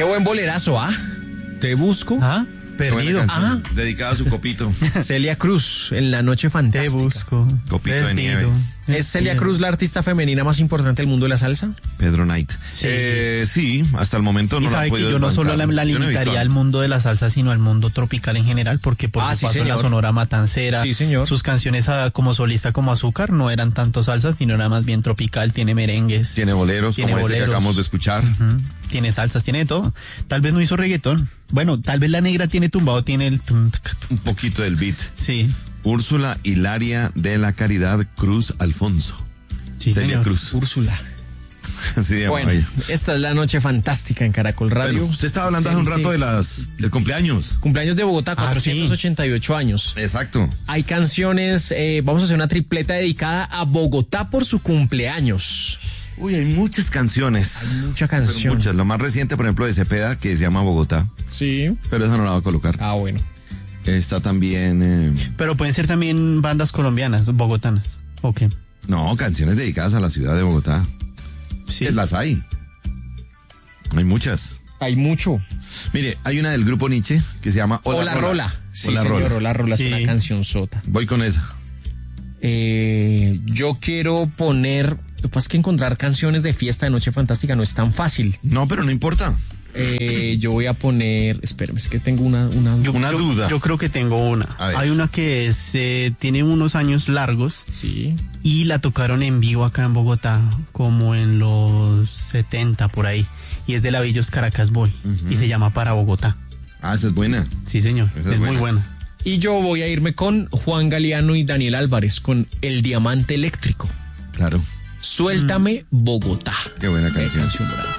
buen bolerazo, ¿ah? Te busco. ¿Ah? Perdido. Canción, dedicada a su copito. Celia Cruz, en La Noche Te Fantástica. busco. Copito de perdido. nieve. ¿Es Celia Cruz la artista femenina más importante del mundo de la salsa? Pedro Knight. Sí. Sí, hasta el momento Y no lo sabe han que podido yo no solo la desbancar. Yo no he visto. limitaría al mundo de la salsa, sino al mundo tropical en general, porque por Ah, su sí, paso en la señor. Sonora Matancera, Sí, señor. sus canciones como solista como Azúcar no eran tanto salsas, sino era más bien tropical, tiene merengues, Tiene boleros, Tiene como este que boleros. acabamos de escuchar. tiene salsas, tiene de todo. Tal vez no hizo reggaetón. Bueno, tal vez La Negra tiene tumbado, tiene el... Un poquito del beat. Sí, Úrsula Hilaria de la Caridad Cruz Alfonso. sí, Celia señor. Cruz. Úrsula. Sí, de Bueno, maravilla. esta es La Noche Fantástica en Caracol Radio. Bueno, usted estaba hablando hace un rato del cumpleaños. Cumpleaños de Bogotá, Ah, 488 años. Exacto. Hay canciones, vamos a hacer una tripleta dedicada a Bogotá por su cumpleaños. Uy, hay muchas canciones. Hay mucha Pero canción. muchas. Lo más reciente, por ejemplo, de Cepeda, que se llama Bogotá. Sí. Pero esa no la voy a colocar. Ah, bueno. Está también... Pero pueden ser también bandas colombianas, bogotanas. Ok. no, canciones dedicadas a la ciudad de Bogotá. Sí. Que las hay. Hay muchas. Hay mucho. Mire, hay una del grupo Nietzsche que se llama Hola Rola. Sí, Hola señor, Rola. Hola Rola Sí. es una canción sota. Voy con esa. Yo quiero poner... Lo que pasa es que encontrar canciones de fiesta de Noche Fantástica no es tan fácil. No, pero no importa. Yo voy a poner... Espérame, es que tengo una Una duda. Yo creo que tengo una. A ver. Hay una que tiene unos años largos Sí. y la tocaron en vivo acá en Bogotá, como en los 70 por ahí. Y es de la Villos Caracas Boy y se llama Para Bogotá. Ah, esa es buena. Sí, señor. Esa es Es muy buena. buena. Y yo voy a irme con Juan Galeano y Daniel Álvarez con El Diamante Eléctrico. Claro. Suéltame Bogotá. Qué buena canción. Qué canción brava.